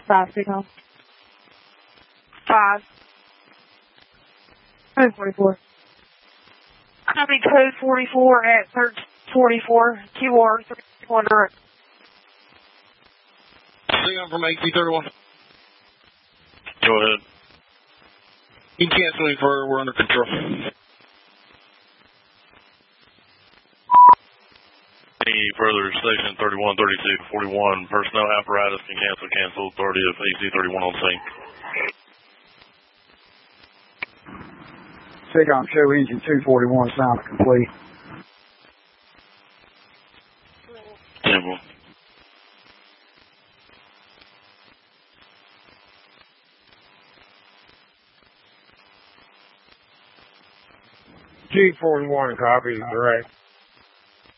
5 signal. 5. Code 44. Copy code 44 at 1344, QR 31 direct. Signal from AC31. Go ahead. You can't swing further, we're under control. Any further station 31, 32, 41, personnel apparatus can cancel 30th, AC31 on scene. SIGCOM show engine 241 sound complete. Temple. G41 copy, direct.